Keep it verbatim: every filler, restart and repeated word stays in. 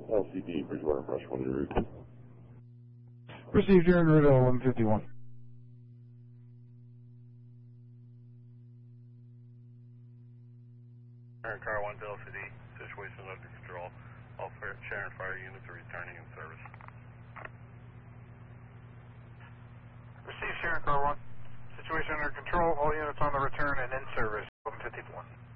L C D, Bridgewater Brush one route. Received here in route eleven fifty-one. Sharon Car one to L C D, situation under control. All Sharon fire units are returning in service. Received Sharon Car one. Situation under control, all units on the return and in service, eleven fifty-one.